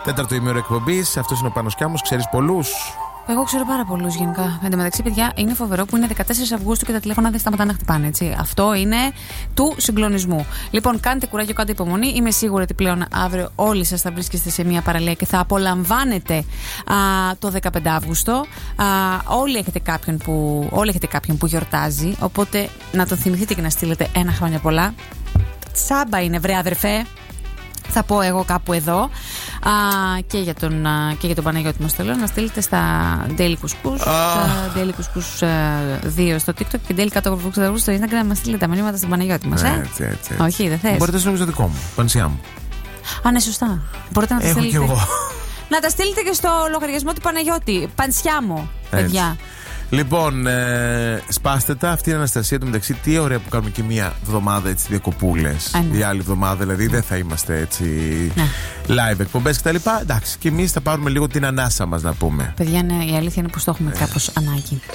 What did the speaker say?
Τέταρτο ημίωρο εκπομπής. Αυτός είναι ο Πάνος Κιάμος. Ξέρεις πολλούς? Εγώ ξέρω πάρα πολλούς γενικά. Εν τω μεταξύ, παιδιά, είναι φοβερό που είναι 14 Αυγούστου και τα τηλέφωνα δεν σταματάνε να χτυπάνε. Έτσι. Αυτό είναι του συγκλονισμού. Λοιπόν, κάντε κουράγιο, κάντε υπομονή. Είμαι σίγουρη ότι πλέον αύριο όλοι σας θα βρίσκεστε σε μια παραλία και θα απολαμβάνετε το 15 Αύγουστο. Όλοι έχετε κάποιον που γιορτάζει. Οπότε να τον θυμηθείτε και να στείλετε ένα χρόνια πολλά. Τσάμπα είναι, βρε αδερφέ. Θα πω εγώ κάπου εδώ και για τον Παναγιώτη μας θέλω να στείλετε στα Daily Couscous, στα Daily Couscous 2 στο TikTok και Daily Couscous στο Instagram, να στείλετε τα μηνύματα στον Παναγιώτη μας. Έτσι. Όχι, δεν θες? Μπορείτε να στείλετε στο δικό μου, Πανσιά μου. Ναι, σωστά. Μπορείτε να τα Έχω στείλετε. κι εγώ. Να τα στείλετε και στο λογαριασμό του Παναγιώτη. Πανσιά μου, παιδιά. Λοιπόν, σπάστε τα. Αυτή η Αναστασία του μεταξύ, τι ωραία που κάνουμε και μία εβδομάδα έτσι διακοπούλες. Η άλλη εβδομάδα δηλαδή δεν θα είμαστε έτσι live εκπομπές κτλ. Εντάξει, και εμείς θα πάρουμε λίγο την ανάσα μας να πούμε. Παιδιά, ναι, η αλήθεια είναι πως το έχουμε κάπως ανάγκη.